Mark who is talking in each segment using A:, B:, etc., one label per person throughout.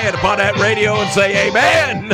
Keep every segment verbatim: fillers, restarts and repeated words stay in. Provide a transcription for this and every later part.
A: say it upon that radio and say amen.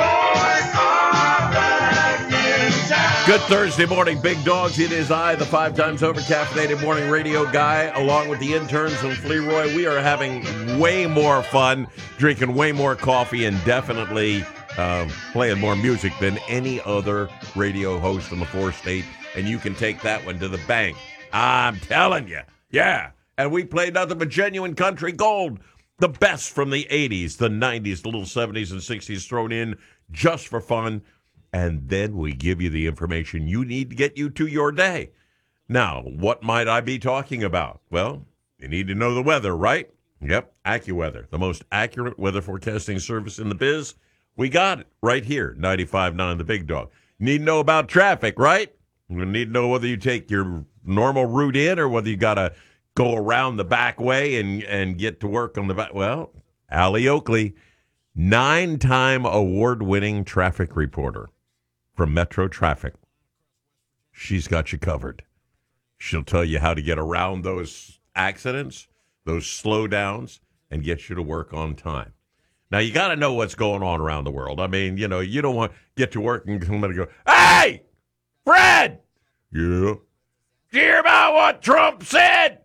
A: Good Thursday morning, big dogs. It is I, the five times over caffeinated morning radio guy, along with the interns and Fleroy. We are having way more fun, drinking way more coffee, and definitely uh, playing more music than any other radio host in the four-state. And you can take that one to the bank. I'm telling you. Yeah. And we played nothing but genuine country gold. The best from the eighties, the nineties, the little seventies and sixties thrown in just for fun. And then we give you the information you need to get you to your day. Now, what might I be talking about? Well, you need to know the weather, right? Yep, AccuWeather, the most accurate weather forecasting service in the biz. We got it right here, ninety-five point nine The Big Dog. Need to know about traffic, right? You need to know whether you take your normal route in or whether you got to go around the back way and, and get to work on the back. Well, Allie Oakley, nine-time award-winning traffic reporter from Metro Traffic. She's got you covered. She'll tell you how to get around those accidents, those slowdowns, and get you to work on time. Now, you got to know what's going on around the world. I mean, you know, you don't want to get to work and somebody go, "Hey, Fred!" Yeah? Did you hear about what Trump said?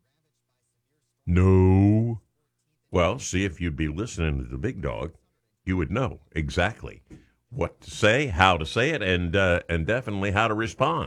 A: No. Well, see, if you'd be listening to the Big Dog, you would know exactly what to say, how to say it, and uh, and definitely how to respond.